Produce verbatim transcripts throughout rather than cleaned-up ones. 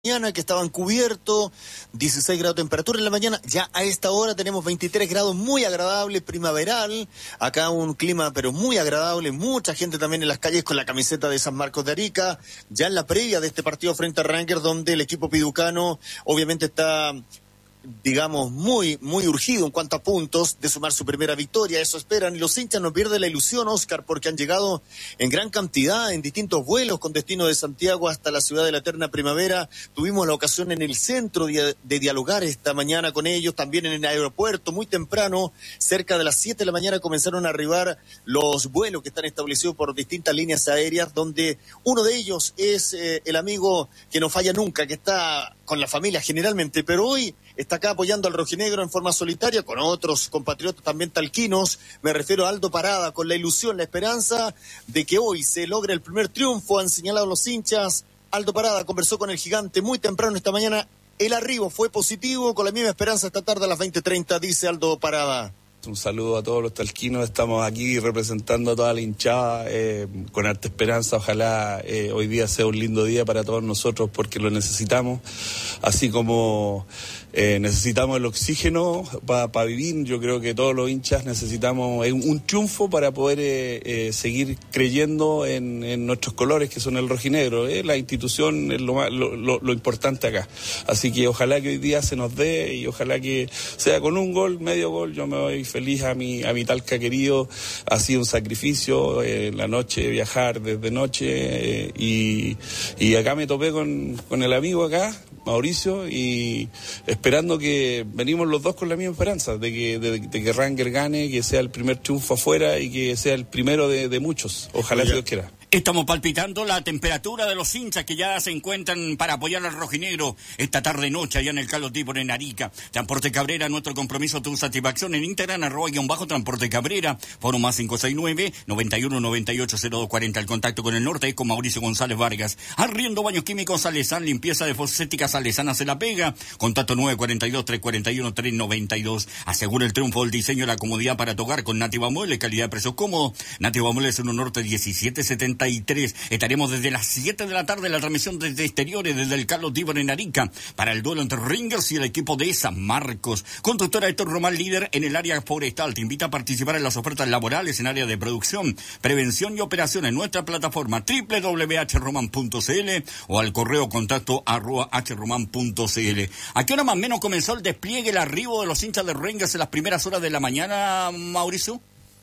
mañana, que estaban cubiertos, dieciséis grados de temperatura en la mañana. Ya a esta hora tenemos veintitrés grados, muy agradable, primaveral. Acá un clima pero muy agradable, mucha gente también en las calles con la camiseta de San Marcos de Arica. Ya en la previa de este partido frente a Rangers, donde el equipo piducano obviamente está, digamos, muy, muy urgido en cuanto a puntos de sumar su primera victoria. Eso esperan, y los hinchas no pierden la ilusión, Oscar, porque han llegado en gran cantidad, en distintos vuelos con destino de Santiago hasta la ciudad de la eterna primavera. Tuvimos la ocasión en el centro de, de dialogar esta mañana con ellos, también en el aeropuerto, muy temprano, cerca de las siete de la mañana comenzaron a arribar los vuelos que están establecidos por distintas líneas aéreas, donde uno de ellos es eh, el amigo que no falla nunca, que está con la familia generalmente, pero hoy está acá apoyando al rojinegro en forma solitaria, con otros compatriotas también talquinos. Me refiero a Aldo Parada, con la ilusión, la esperanza de que hoy se logre el primer triunfo. Han señalado los hinchas. Aldo Parada conversó con el gigante muy temprano esta mañana. El arribo fue positivo, con la misma esperanza esta tarde a las veinte treinta, dice Aldo Parada. Un saludo a todos los talquinos, estamos aquí representando a toda la hinchada, eh, con harta esperanza. Ojalá eh, hoy día sea un lindo día para todos nosotros, porque lo necesitamos, así como eh, necesitamos el oxígeno para pa vivir. Yo creo que todos los hinchas necesitamos un, un triunfo para poder eh, eh, seguir creyendo en, en nuestros colores, que son el rojinegro. Eh, la institución es lo, más, lo, lo, lo importante acá, así que ojalá que hoy día se nos dé, y ojalá que sea con un gol, medio gol. Yo me voy feliz a mi, a mi Talca querido. Ha sido un sacrificio, eh, en la noche, viajar desde noche, eh, y, y acá me topé con, con el amigo acá, Mauricio, y esperando que venimos los dos con la misma esperanza, de que, de, de que Rangers gane, que sea el primer triunfo afuera y que sea el primero de, de muchos. Ojalá, si Dios quiera. Estamos palpitando la temperatura de los hinchas que ya se encuentran para apoyar al rojinegro esta tarde-noche allá en el Carlos Tibor en Arica. Transporte Cabrera, nuestro compromiso, tu satisfacción. En Instagram, arroba guión bajo Transporte Cabrera, foro más cinco seis nueve, noventa y uno, noventa y ocho, cero dos cuarenta. El contacto con el norte es con Mauricio González Vargas. Arriendo Baños Químicos Salesán, limpieza de fosfética Salesana se la pega. Contacto nueve cuatro dos, tres cuatro uno, tres nueve dos. Asegura el triunfo del diseño y la comodidad para tu hogar con Nativa Muebles, calidad de precios cómodo. Nativa Muebles en un norte diecisiete setenta y tres. Estaremos desde las siete de la tarde en la transmisión desde exteriores, desde el Carlos Tibor en Arica, para el duelo entre Rangers y el equipo de San Marcos. Constructora Héctor Román, líder en el área forestal, te invita a participar en las ofertas laborales en área de producción, prevención y operación en nuestra plataforma doble u doble u doble u punto h roman punto c l o al correo contacto arroba h roman punto c l. ¿A qué hora más o menos comenzó el despliegue, el arribo de los hinchas de Rangers en las primeras horas de la mañana, Mauricio?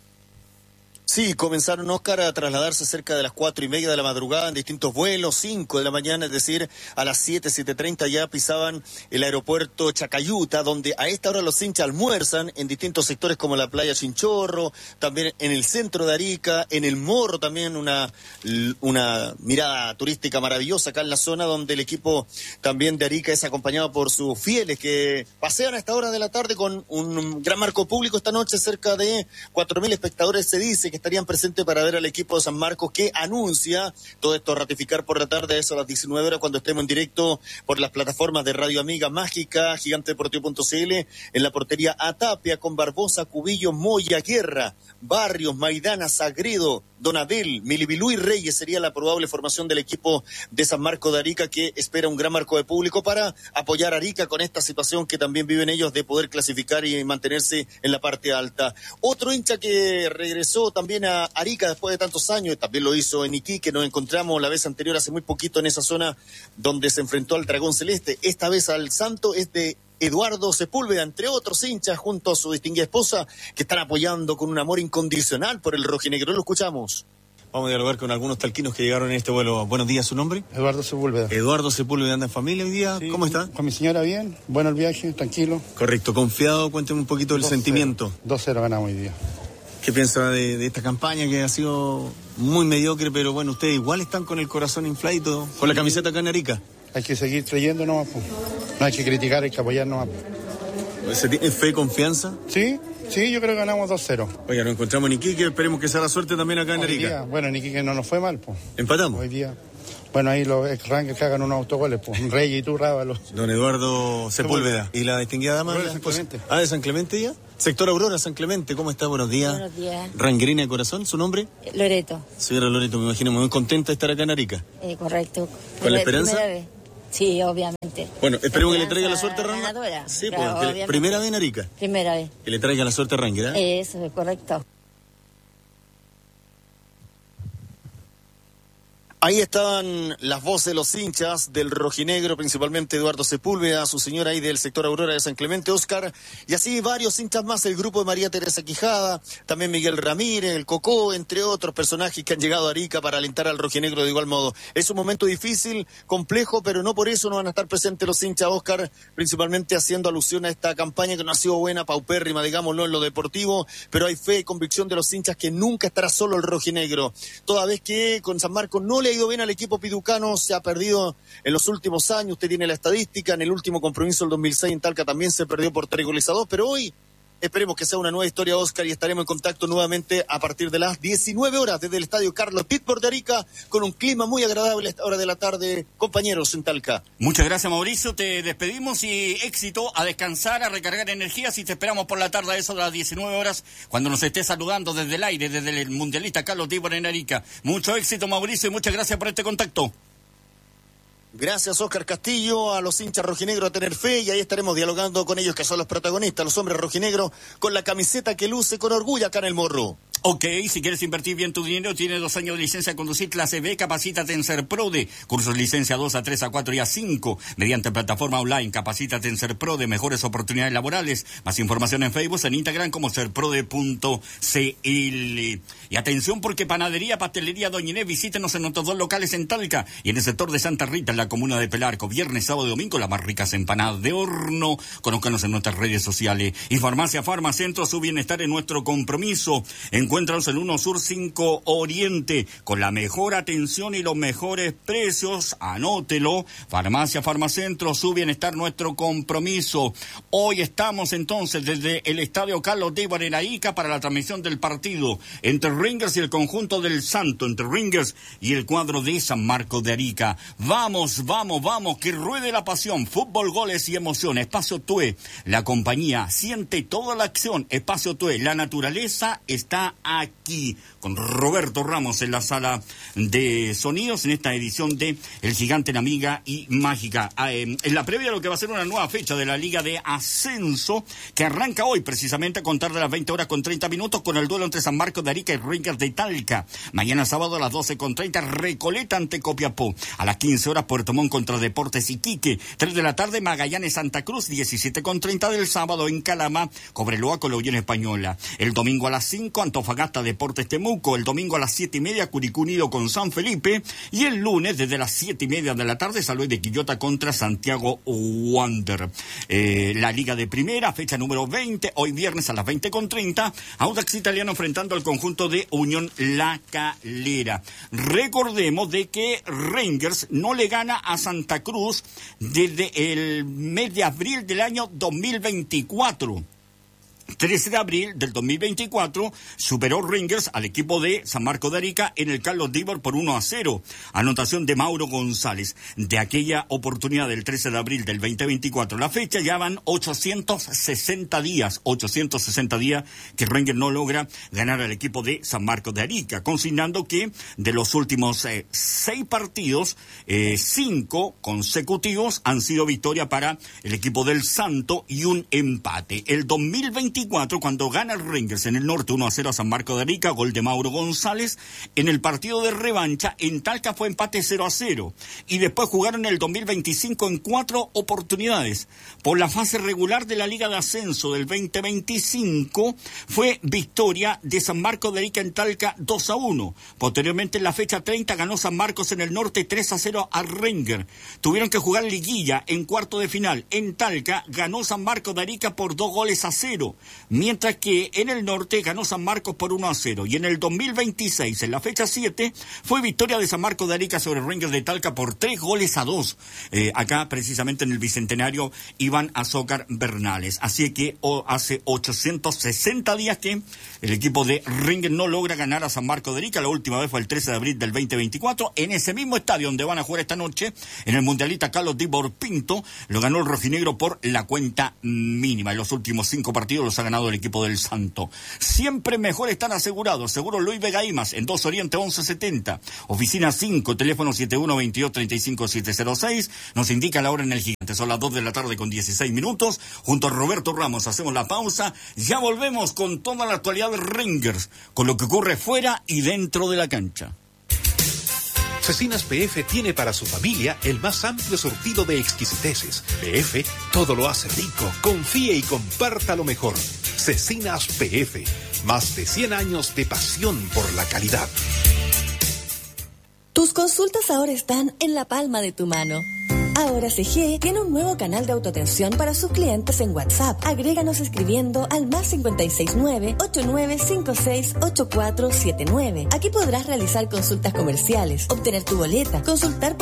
Sí, comenzaron, Oscar, a trasladarse cerca de las cuatro y media de la madrugada en distintos vuelos, cinco de la mañana, es decir, a las siete, siete treinta ya pisaban el aeropuerto Chacayuta, donde a esta hora los hinchas almuerzan en distintos sectores como la playa Chinchorro, también en el centro de Arica, en el Morro también una, una mirada turística maravillosa acá en la zona, donde el equipo también de Arica es acompañado por sus fieles que pasean a esta hora de la tarde con un gran marco público. Esta noche cerca de cuatro mil espectadores se dice que estarían presentes para ver al equipo de San Marcos, que anuncia todo esto, ratificar por la tarde, eso a las diecinueve horas, cuando estemos en directo por las plataformas de Radio Amiga, Mágica, gigante deportivo punto c l, en la portería Atapia, con Barbosa, Cubillo, Moya, Guerra, Barrios, Maidana, Sagredo, Donadel, Milibilú y Reyes. Sería la probable formación del equipo de San Marcos de Arica, que espera un gran marco de público para apoyar a Arica con esta situación que también viven ellos de poder clasificar y mantenerse en la parte alta. Otro hincha que regresó también a Arica después de tantos años, también lo hizo en Iquique, nos encontramos la vez anterior hace muy poquito en esa zona donde se enfrentó al Dragón Celeste, esta vez al Santo, es de Eduardo Sepúlveda, entre otros hinchas, junto a su distinguida esposa, que están apoyando con un amor incondicional por el rojinegro. Lo escuchamos. Vamos a dialogar con algunos talquinos que llegaron en este vuelo. Buenos días, ¿su nombre? Eduardo Sepúlveda. Eduardo Sepúlveda, ¿anda en familia hoy día? Sí, ¿cómo está? Con mi señora bien, bueno el viaje, tranquilo. Correcto, confiado, cuénteme un poquito del sentimiento. dos cero ganamos hoy día. ¿Qué piensa de, de esta campaña que ha sido muy mediocre, pero bueno, ustedes igual están con el corazón inflado, con la camiseta acá en Arica? Hay que seguir creyendo nomás, pues. No hay que criticar, hay que apoyar nomás. ¿Se tiene fe, confianza? Sí, sí, yo creo que ganamos dos cero. Oiga, nos encontramos en Iquique, esperemos que sea la suerte también acá en Arica. Día, bueno, en Iquique no nos fue mal, pues. ¿Empatamos? Hoy día. Bueno, ahí los Rangers que hagan unos autogoles, pues. Reyes y tú, Rábalo. Don Eduardo Sepúlveda. ¿Y la distinguida dama? De San Clemente. Ah, de San Clemente ya. Sector Aurora, San Clemente, ¿cómo está? Buenos días. Buenos días. Rangerina de corazón, ¿su nombre? Loreto. Señora Loreto, me imagino muy contenta de estar acá en Arica. Eh, correcto. ¿Con la esperanza? Primera vez. Sí, obviamente. Bueno, espero que le traiga la suerte a Ranger. Ganadora. Sí, Claro, porque obviamente. primera vez en Arica. Primera vez. Que le traiga la suerte a Ranger, ¿eh? Eso es correcto. Ahí estaban las voces de los hinchas del rojinegro, principalmente Eduardo Sepúlveda, su señora ahí del sector Aurora de San Clemente, Oscar, y así varios hinchas más, el grupo de María Teresa Quijada, también Miguel Ramírez, el Cocó, entre otros personajes que han llegado a Arica para alentar al rojinegro de igual modo. Es un momento difícil, complejo, pero no por eso no van a estar presentes los hinchas, Oscar, principalmente haciendo alusión a esta campaña que no ha sido buena, paupérrima, digámoslo, en lo deportivo, pero hay fe y convicción de los hinchas que nunca estará solo el rojinegro. Toda vez que con San Marcos no le ha ido bien al equipo piducano, se ha perdido en los últimos años, usted tiene la estadística, en el último compromiso del dos mil seis en Talca también se perdió por tres goles a dos, pero hoy esperemos que sea una nueva historia, Oscar, y estaremos en contacto nuevamente a partir de las diecinueve horas desde el estadio Carlos Pittsburgh de Arica, con un clima muy agradable a esta hora de la tarde, compañeros en Talca. Muchas gracias, Mauricio, te despedimos y éxito, a descansar, a recargar energías y te esperamos por la tarde a eso de las diecinueve horas cuando nos estés saludando desde el aire, desde el mundialista Carlos Tibor en Arica. Mucho éxito, Mauricio, y muchas gracias por este contacto. Gracias, Oscar Castillo, a los hinchas rojinegros a tener fe, y ahí estaremos dialogando con ellos que son los protagonistas, los hombres rojinegros, con la camiseta que luce con orgullo acá en el Morro. Ok, si quieres invertir bien tu dinero, tienes dos años de licencia a conducir clase B, capacítate en SERPRODE, cursos licencia dos a tres a cuatro y a cinco, mediante plataforma online, capacítate en SERPRODE, mejores oportunidades laborales, más información en Facebook, en Instagram como serprode punto c l. Y atención porque Panadería, Pastelería Doña Inés, visítenos en nuestros dos locales en Talca y en el sector de Santa Rita, en la comuna de Pelarco, viernes, sábado y domingo, las más ricas empanadas de horno, conózcanos en nuestras redes sociales. Y Farmacia Farmacentro, su bienestar en nuestro compromiso. Encuéntranos en uno Sur cinco Oriente, con la mejor atención y los mejores precios. Anótelo. Farmacia Farmacentro, su bienestar, nuestro compromiso. Hoy estamos entonces desde el Estadio Carlos Tibor en Arica para la transmisión del partido entre Rangers y el conjunto del Santo, entre Rangers y el cuadro de San Marcos de Arica. Vamos, vamos, vamos, que ruede la pasión. Fútbol, goles y emoción. Espacio Tue, la compañía siente toda la acción. Espacio Tue, la naturaleza está aquí, con Roberto Ramos en la sala de sonidos en esta edición de El Gigante, la Amiga y Mágica. Eh, en la previa de lo que va a ser una nueva fecha de la Liga de Ascenso, que arranca hoy precisamente a contar de las veinte horas con treinta minutos con el duelo entre San Marcos de Arica y Rangers de Talca. Mañana sábado a las doce con treinta, Recoleta ante Copiapó. A las quince horas, Puerto Montt contra Deportes Iquique. tres de la tarde, Magallanes Santa Cruz. diecisiete con treinta del sábado en Calama, Cobreloa con la Unión Española. El domingo a las cinco, Antofagasta Deportes Temuco. El domingo a las siete y media, Curicó Unido con San Felipe. Y el lunes, desde las siete y media de la tarde, San Luis de Quillota contra Santiago Wander. Eh, la Liga de Primera, fecha número veinte, hoy viernes a las veinte con treinta, Audax Italiano enfrentando al conjunto de Unión La Calera. Recordemos de que Rangers no le gana a Santa Cruz desde el mes de abril del año dos mil veinticuatro. trece de abril del dos mil veinticuatro superó Rangers al equipo de San Marcos de Arica en el Carlos Tibor por uno a cero. Anotación de Mauro González. De aquella oportunidad del trece de abril del veinte veinticuatro, la fecha ya van ochocientos sesenta días, ochocientos sesenta días que Rangers no logra ganar al equipo de San Marcos de Arica, consignando que de los últimos eh, seis partidos, eh, cinco consecutivos han sido victoria para el equipo del Santo y un empate. El dos mil veinticuatro, cuando gana el Rangers en el norte uno a cero a San Marcos de Arica, gol de Mauro González. En el partido de revancha en Talca fue empate cero a cero, y después jugaron el dos mil veinticinco en cuatro oportunidades. Por la fase regular de la Liga de Ascenso del veinte veinticinco fue victoria de San Marcos de Arica en Talca dos a uno. Posteriormente en la fecha treinta ganó San Marcos en el norte tres a cero a Rangers. Tuvieron que jugar liguilla en cuarto de final en Talca, ganó San Marcos de Arica por dos goles a cero. Mientras que en el norte ganó San Marcos por uno a cero. Y en el dos mil veintiséis, en la fecha siete, fue victoria de San Marcos de Arica sobre Rangers de Talca por tres goles a dos. Eh, acá, precisamente en el Bicentenario, Iván Azócar Bernales. Así que oh, hace ochocientos sesenta días que el equipo de Rangers no logra ganar a San Marcos de Arica. La última vez fue el trece de abril del veinte veinticuatro. En ese mismo estadio donde van a jugar esta noche, en el mundialista Carlos Tibor Pinto, lo ganó el rojinegro por la cuenta mínima. En los últimos cinco partidos los ha ganado el equipo del Santo. Siempre mejor están asegurados. Seguro Luis Vega Imas, en dos Oriente once setenta. Oficina cinco, teléfono siete uno veintidós treinta y cinco siete cero seis. Nos indica la hora en el Gigante. Son las dos de la tarde con dieciséis minutos. Junto a Roberto Ramos hacemos la pausa. Ya volvemos con toda la actualidad de Rangers, con lo que ocurre fuera y dentro de la cancha. Cecinas P F tiene para su familia el más amplio surtido de exquisiteces. P F todo lo hace rico. Confíe y comparta lo mejor. Cecinas P F, más de cien años de pasión por la calidad. Tus consultas ahora están en la palma de tu mano. Ahora C G E tiene un nuevo canal de autoatención para sus clientes en WhatsApp. Agréganos escribiendo al más cinco seis nueve, ocho nueve cinco seis, ocho cuatro siete nueve. Aquí podrás realizar consultas comerciales, obtener tu boleta, consultar